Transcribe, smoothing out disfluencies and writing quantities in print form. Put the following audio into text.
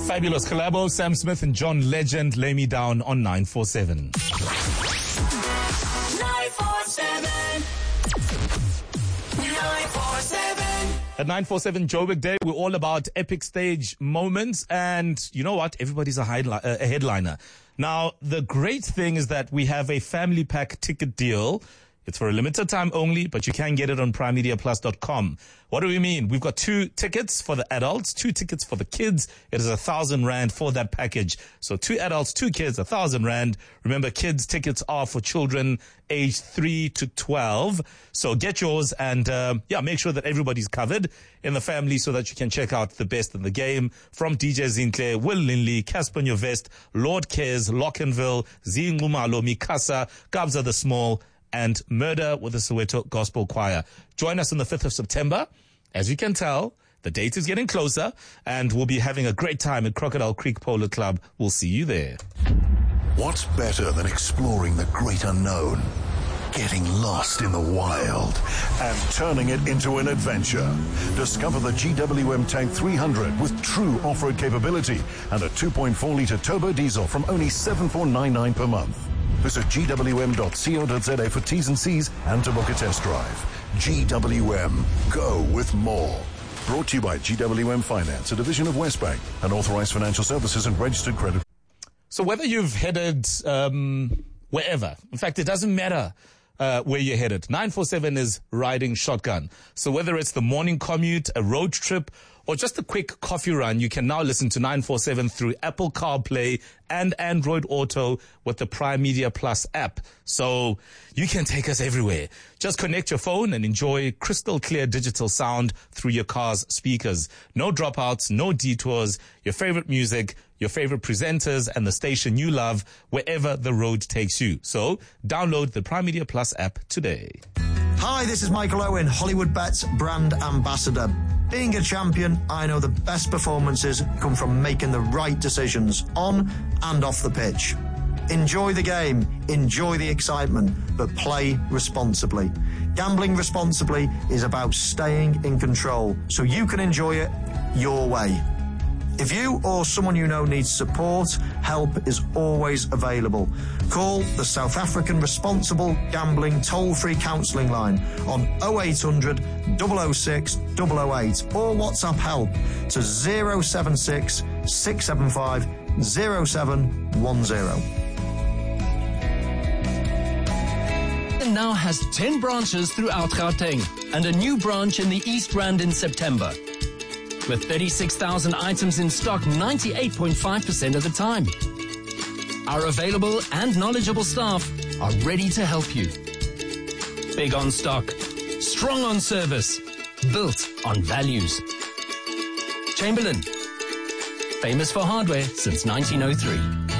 Fabulous collabo, Sam Smith and John Legend, Lay Me Down on 947. 947. At 947 Joburg Day, we're all about epic stage moments. And you know what? Everybody's a headliner. Now, the great thing is that we have a family pack ticket deal. It's for a limited time only, but you can get it on primemediaplus.com. What do we mean? We've got 2 tickets for the adults, 2 tickets for the kids. It is 1,000 Rand for that package. So 2 adults, 2 kids, 1,000 Rand. Remember, kids tickets are for children aged 3 to 12. So get yours and, make sure that everybody's covered in the family so that you can check out the best in the game from DJ Zinhle, Will Linley, Casper Nyovest, Lord Cares, Lockenville, Zingumalo, Mikasa, Gabza the Small, and Murder with the Soweto Gospel Choir. Join us on the 5th of September. As you can tell, the date is getting closer, and we'll be having a great time at Crocodile Creek Polo Club. We'll see you there. What's better than exploring the great unknown, getting lost in the wild, and turning it into an adventure? Discover the GWM Tank 300 with true off-road capability and a 2.4-litre turbo diesel from only $7,499 per month. Visit gwm.co.za for T's and C's and to book a test drive. GWM. Go with more. Brought to you by GWM Finance, a division of Westbank, an authorized financial services and registered credit. So whether you've headed wherever, in fact, it doesn't matter where you're headed. 947 is riding shotgun. So whether it's the morning commute, a road trip, or just a quick coffee run, you can now listen to 947 through Apple CarPlay and Android Auto with the Prime Media Plus app. So you can take us everywhere. Just connect your phone and enjoy crystal clear digital sound through your car's speakers. No dropouts, no detours, your favorite music, your favorite presenters, and the station you love wherever the road takes you. So download the Prime Media Plus app today. Hi, this is Michael Owen, Hollywood Bets brand ambassador. Being a champion, I know the best performances come from making the right decisions on and off the pitch. Enjoy the game, enjoy the excitement, but play responsibly. Gambling responsibly is about staying in control so you can enjoy it your way. If you or someone you know needs support, help is always available. Call the South African Responsible Gambling toll-free counselling line on 0800 006 008 or WhatsApp help to 076 675 0710. Now has 10 branches throughout Gauteng and a new branch in the East Rand in September. With 36,000 items in stock 98.5% of the time. Our available and knowledgeable staff are ready to help you. Big on stock, strong on service, built on values. Chamberlain, famous for hardware since 1903.